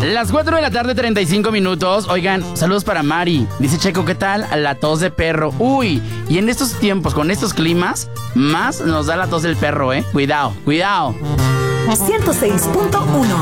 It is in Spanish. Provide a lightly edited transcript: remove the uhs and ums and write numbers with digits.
Las 4 de la tarde, 35 minutos. Oigan, saludos para Mari. Dice Checo, ¿qué tal? La tos de perro. Uy, y en estos tiempos, con estos climas, más nos da la tos del perro, ¿eh? Cuidado, cuidado. 106.1